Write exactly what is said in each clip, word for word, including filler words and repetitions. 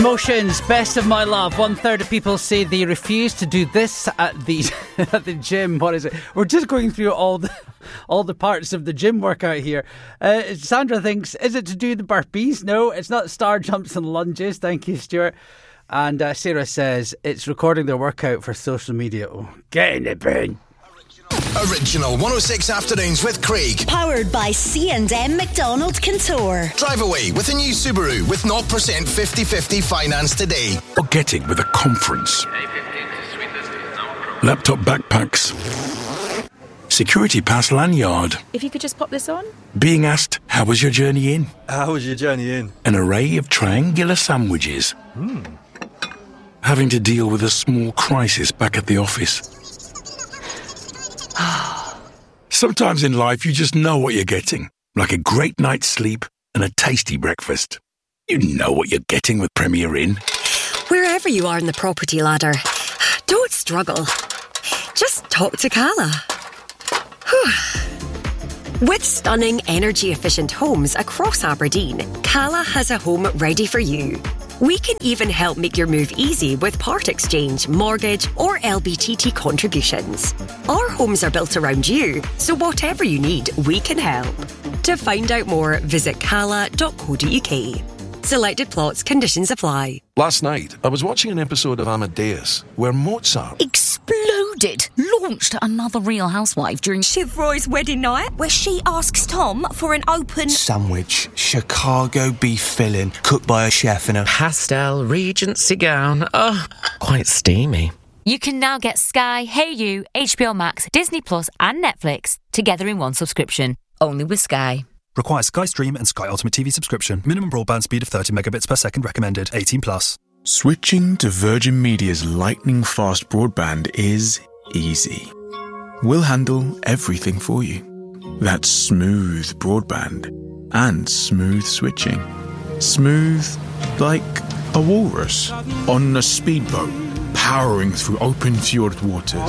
Emotions, Best of My Love. One third of people say they refuse to do this at the at the gym. What is it? We're just going through all the all the parts of the gym workout here. Uh, Sandra thinks, is it to do the burpees? No, it's not star jumps and lunges. Thank you, Stuart. And uh, Sarah says it's recording their workout for social media. Oh, get in it, Ben. Original one oh six Afternoons with Craig. Powered by C and M Macdonald Contour. Drive away with a new Subaru with zero percent fifty fifty finance today. Or getting with a conference. Laptop backpacks. Security pass lanyard. If you could just pop this on. Being asked, how was your journey in? How was your journey in? An array of triangular sandwiches. Hmm. Having to deal with a small crisis back at the office. Sometimes in life you just know what you're getting, like a great night's sleep and a tasty breakfast. You know what you're getting with Premier Inn. Wherever you are in the property ladder, don't struggle. Just talk to Cala. With stunning energy-efficient homes across Aberdeen, Cala has a home ready for you. We can even help make your move easy with part exchange, mortgage or L B T T contributions. Our homes are built around you, so whatever you need, we can help. To find out more, visit cala dot co dot uk. Selected plots, conditions apply. Last night, I was watching an episode of Amadeus where Mozart Exploded. Launched another Real Housewife during Shiv Roy's wedding night, where she asks Tom for an open sandwich, Chicago beef filling, cooked by a chef in a pastel Regency gown. Oh, quite steamy. You can now get Sky, Hey You, H B O Max, Disney Plus and Netflix together in one subscription. Only with Sky. Requires Sky Stream and Sky Ultimate T V subscription. Minimum broadband speed of thirty megabits per second recommended. eighteen plus. Switching to Virgin Media's lightning-fast broadband is easy. We'll handle everything for you. That's smooth broadband and smooth switching. Smooth like a walrus on a speedboat powering through open fjord waters.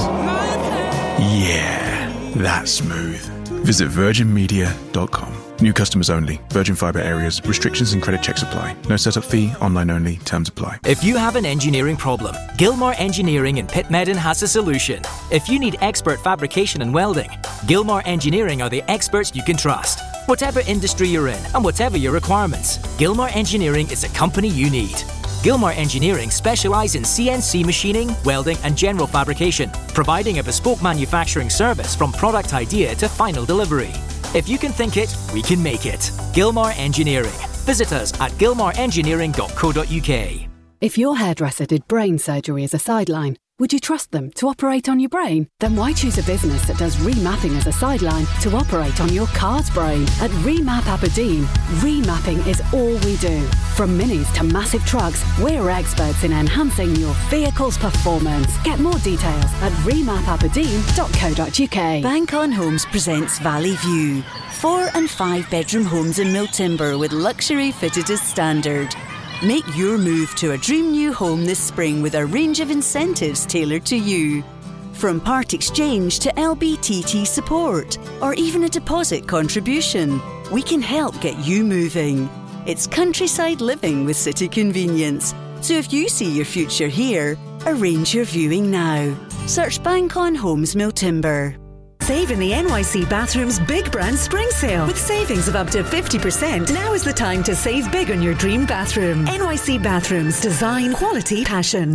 Yeah, that's smooth. Visit virgin media dot com. New customers only. Virgin Fibre areas. Restrictions and credit checks apply. No setup fee. Online only. Terms apply. If you have an engineering problem, Gilmore Engineering in Pitmedden has a solution. If you need expert fabrication and welding, Gilmore Engineering are the experts you can trust. Whatever industry you're in and whatever your requirements, Gilmore Engineering is a company you need. Gilmore Engineering specialise in C N C machining, welding and general fabrication, providing a bespoke manufacturing service from product idea to final delivery. If you can think it, we can make it. Gilmore Engineering. Visit us at gilmore engineering dot co dot uk. If your hairdresser did brain surgery as a sideline, would you trust them to operate on your brain? Then why choose a business that does remapping as a sideline to operate on your car's brain? At Remap Aberdeen, remapping is all we do. From minis to massive trucks, we're experts in enhancing your vehicle's performance. Get more details at remap aberdeen dot co dot uk. Bank on Homes presents Valley View. Four and five bedroom homes in Miltimber with luxury fitted as standard. Make your move to a dream new home this spring with a range of incentives tailored to you. From part exchange to L B T T support, or even a deposit contribution, we can help get you moving. It's countryside living with city convenience. So if you see your future here, arrange your viewing now. Search Bank on Homes Miltimber. Save in the N Y C Bathrooms Big Brand Spring Sale. With savings of up to fifty percent, now is the time to save big on your dream bathroom. N Y C Bathrooms. Design, quality, passion.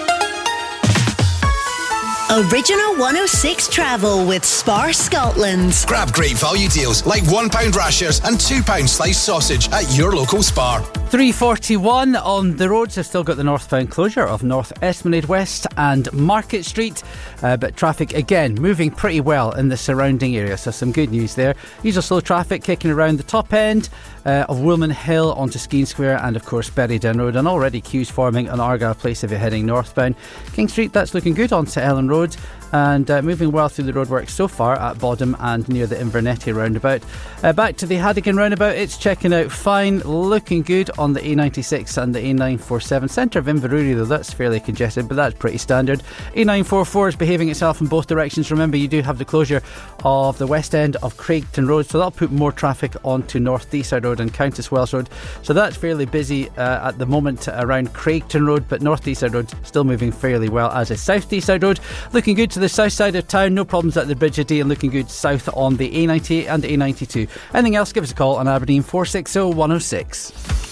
Original one oh six Travel with Spar Scotland. Grab great value deals like one pound rashers and two pound sliced sausage at your local Spar. three forty-one on the roads. I've still got the northbound closure of North Esplanade West and Market Street, uh, but traffic again moving pretty well in the surrounding area, so some good news there. Usual slow traffic kicking around the top end uh, of Woolman Hill onto Skene Square and of course Berrydown Road, and already queues forming on Argyle Place if you're heading northbound. King Street, that's looking good onto Ellen Road, and uh, moving well through the roadworks so far at Bodham and near the Invernetti roundabout. Uh, back to the Hadigan roundabout, it's checking out fine, looking good on the A ninety-six and the A nine forty-seven. Centre of Inverurie, though, that's fairly congested, but that's pretty standard. A nine forty-four is behaving itself in both directions. Remember, you do have the closure of the west end of Craigton Road, so that'll put more traffic onto North Deeside Road and Countess Wells Road. So that's fairly busy uh, at the moment around Craigton Road, but North Deeside Road still moving fairly well, as is South Deeside Road. Looking good to the south side of town, no problems at the Bridge of Dee, and looking good south on the A ninety-eight and A ninety-two. Anything else, give us a call on Aberdeen four six zero, one oh six.